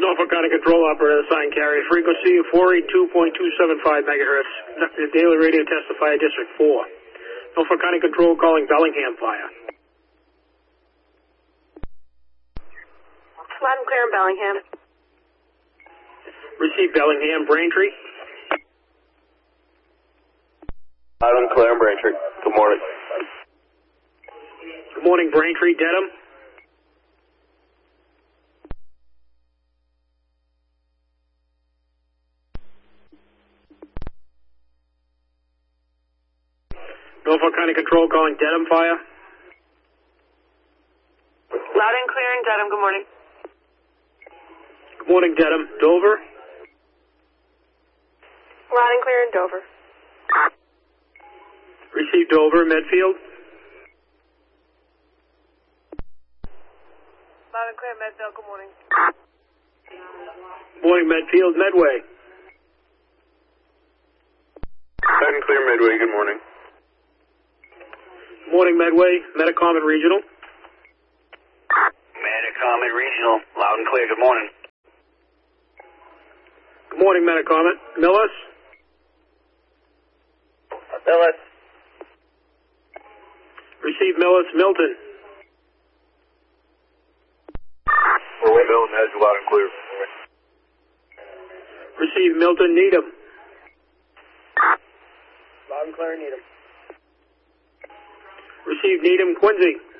Norfolk County Control Operator assigned carrier frequency 482.275 megahertz. The daily radio testifier District 4. Norfolk County Control calling Bellingham Fire. Loud and clear in Bellingham. Receive Bellingham, Braintree. Loud and clear in Braintree. Good morning. Good morning, Braintree, Dedham. Norfolk County Control calling Dedham Fire. Loud and clear in Dedham. Good morning. Good morning, Dedham. Dover. Loud and clear in Dover. Receive Dover, Medfield. Loud and clear in Medfield. Good morning. Morning, Medfield, Medway. Loud and clear Midway. Good morning. Morning, Medway, Metacomet Regional. Metacomet Regional. Loud and clear. Good morning. Good morning, Metacomet. Millis. Millis. Receive Millis, Milton. Milton has loud and clear. Receive Milton, Needham. Loud and clear, Needham. Receive Needham, Quincy.